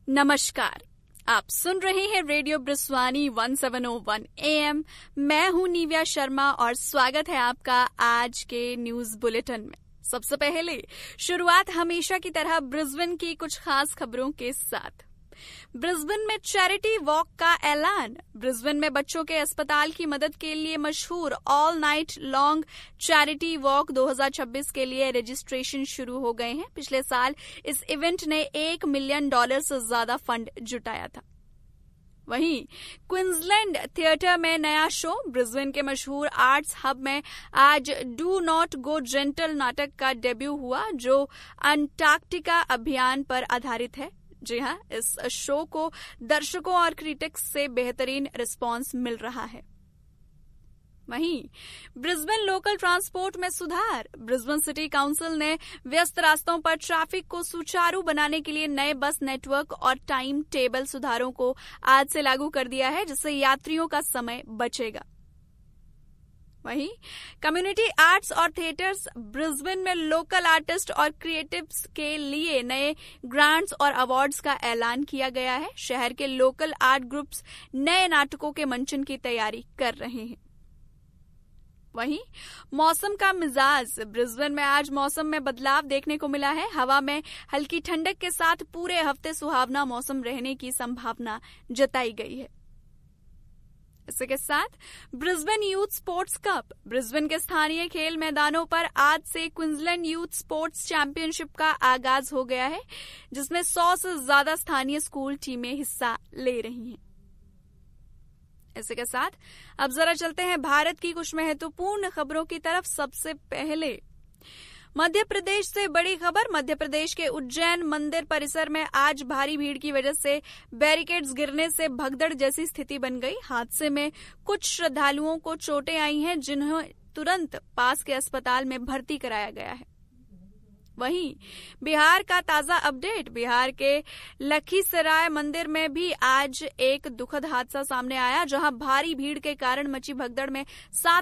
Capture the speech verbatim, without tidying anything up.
नमस्कार, आप सुन रहे हैं रेडियो ब्रिस्वानी सत्रह सौ एक एएम। मैं हूं निव्या शर्मा और स्वागत है आपका आज के न्यूज बुलेटिन में। सबसे पहले शुरुआत हमेशा की तरह ब्रिस्बेन की कुछ खास खबरों के साथ। ब्रिस्बेन में चैरिटी वॉक का ऐलान। ब्रिस्बेन में बच्चों के अस्पताल की मदद के लिए मशहूर all night long charity walk दो हज़ार छब्बीस के लिए रजिस्ट्रेशन शुरू हो गए हैं। पिछले साल इस इवेंट ने एक मिलियन डॉलर से ज्यादा फंड जुटाया था। वहीं क्वींसलैंड थिएटर में नया शो। ब्रिस्बेन के मशहूर आर्ट्स हब में आज डू नॉट गो जेंटल नाटक का डेब्यू हुआ, जो अंटार्कटिका अभियान पर आधारित है। जी हाँ, इस शो को दर्शकों और क्रिटिक्स से बेहतरीन रिस्पांस मिल रहा है। वहीं ब्रिस्बेन लोकल ट्रांसपोर्ट में सुधार। ब्रिस्बेन सिटी काउंसिल ने व्यस्त रास्तों पर ट्रैफिक को सुचारू बनाने के लिए नए बस नेटवर्क और टाइम टेबल सुधारों को आज से लागू कर दिया है, जिससे यात्रियों का समय बचेगा। वहीं कम्युनिटी आर्ट्स और थिएटर्स। ब्रिस्बेन में लोकल आर्टिस्ट और क्रिएटिव्स के लिए नए ग्रांट्स और अवार्ड्स का ऐलान किया गया है। शहर के लोकल आर्ट ग्रुप्स नए नाटकों के मंचन की तैयारी कर रहे हैं। वहीं मौसम का मिजाज। ब्रिस्बेन में आज मौसम में बदलाव देखने को मिला है। हवा में हल्की ठंडक के साथ पूरे हफ्ते सुहावना मौसम रहने की संभावना जताई गई है। इसी के साथ Brisbane youth sports cup. Brisbane के स्थानीय खेल मैदानों पर आज से क्वींसलैंड यूथ स्पोर्ट्स चैंपियनशिप का आगाज हो गया है, जिसमें सौ से ज्यादा स्थानीय स्कूल टीमें हिस्सा ले रही हैं। इसी के साथ अब जरा चलते हैं भारत की कुछ महत्वपूर्ण खबरों की तरफ। सबसे पहले मध्य प्रदेश से बड़ी खबर। मध्य प्रदेश के उज्जैन मंदिर परिसर में आज भारी भीड़ की वजह से बैरिकेड्स गिरने से भगदड़ जैसी स्थिति बन गई। हादसे में कुछ श्रद्धालुओं को चोटें आई हैं, जिन्हें तुरंत पास के अस्पताल में भर्ती कराया गया है। वहीं बिहार का ताजा अपडेट। बिहार के लखीसराय मंदिर में भी आज एक दुखद हादसा सामने आया, जहां भारी भीड़ के कारण मची भगदड़ में सात